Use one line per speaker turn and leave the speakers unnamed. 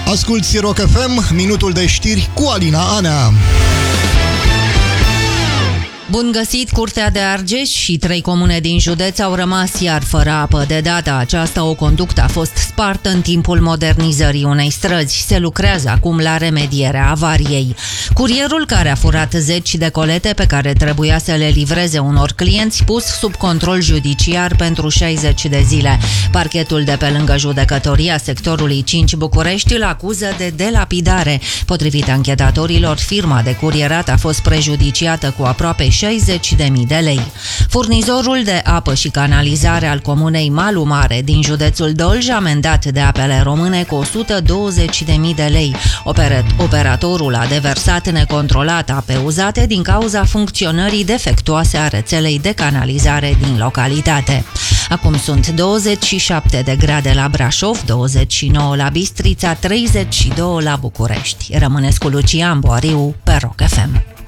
Asculți Rock FM, minutul de știri cu Alina Anea.
Bun găsit! Curtea de Argeș și 3 comune din județ au rămas iar fără apă. De data aceasta, o conductă a fost spartă în timpul modernizării unei străzi. Se lucrează acum la remedierea avariei. Curierul, care a furat 10 de colete pe care trebuia să le livreze unor clienți, pus sub control judiciar pentru 60 de zile. Parchetul de pe lângă judecătoria sectorului 5 București îl acuză de delapidare. Potrivit anchetatorilor, firma de curierat a fost prejudiciată cu aproape 60.000 de lei. Furnizorul de apă și canalizare al comunei Malu Mare din județul Dolj, amendat de Apele Române cu 120.000 de lei. Operatorul a deversat necontrolat ape uzate din cauza funcționării defectuoase a rețelei de canalizare din localitate. Acum sunt 27 de grade la Brașov, 29 la Bistrița, 32 la București. Rămâneți cu Lucian Boariu pe Rock FM.